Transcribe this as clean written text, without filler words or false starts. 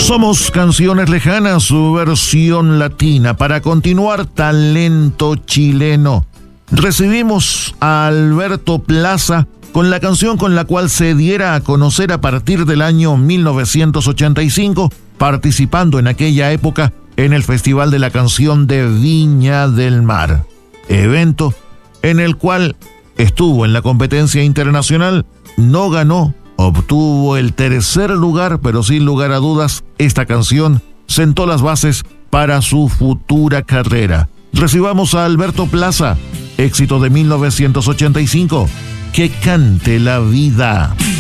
Somos Canciones Lejanas, su versión latina. Para continuar, talento chileno. Recibimos a Alberto Plaza con la canción con la cual se diera a conocer a partir del año 1985, participando en aquella época en el Festival de la Canción de Viña del Mar, evento en el cual estuvo en la competencia internacional, no ganó, obtuvo el tercer lugar, pero sin lugar a dudas, esta canción sentó las bases para su futura carrera. Recibamos a Alberto Plaza, éxito de 1985, Que cante la vida.